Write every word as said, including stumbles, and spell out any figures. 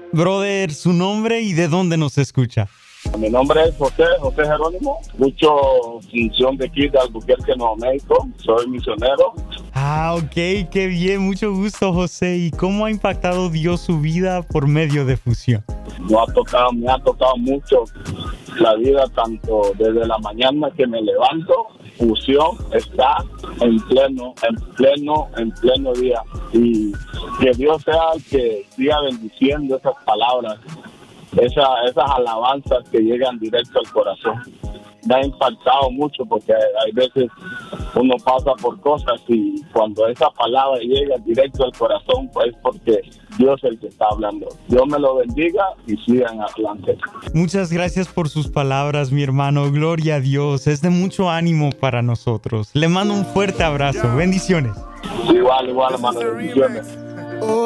Brother, su nombre y de dónde nos escucha. Mi nombre es José, José Jerónimo. Escucho función de aquí de Albuquerque, Nuevo México. Soy misionero. Ah, ok, qué bien, mucho gusto, José. ¿Y cómo ha impactado Dios su vida por medio de Fusión? Me ha tocado, me ha tocado mucho la vida, tanto desde la mañana que me levanto. Fusión está en pleno, en pleno, en pleno día. Y que Dios sea el que siga bendiciendo esas palabras, esa, esas alabanzas que llegan directo al corazón. Me ha impactado mucho porque hay veces uno pasa por cosas y cuando esa palabra llega directo al corazón, pues porque Dios es el que está hablando. Dios me lo bendiga y sigan adelante. Muchas gracias por sus palabras, mi hermano. Gloria a Dios. Es de mucho ánimo para nosotros. Le mando un fuerte abrazo. Bendiciones. Igual, igual, hermano. Bendiciones.